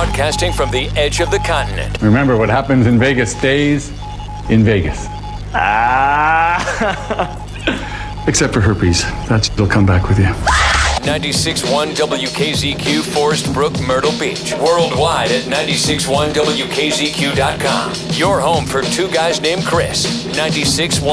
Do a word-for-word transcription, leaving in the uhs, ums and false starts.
Broadcasting from the edge of the continent. Remember, what happens in Vegas stays in Vegas. Ah. Except for herpes. That'll come back with you. ninety-six point one W K Z Q, Forest Brook, Myrtle Beach. Worldwide at ninety-six point one W K Z Q dot com. Your home for two guys named Chris. ninety-six point one